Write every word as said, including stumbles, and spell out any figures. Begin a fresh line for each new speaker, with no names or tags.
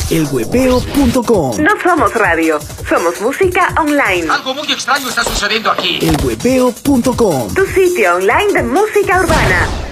el webeo punto com.
No somos radio, somos música online.
Algo muy extraño está sucediendo aquí.
el webeo punto com.
Tu sitio online de música urbana.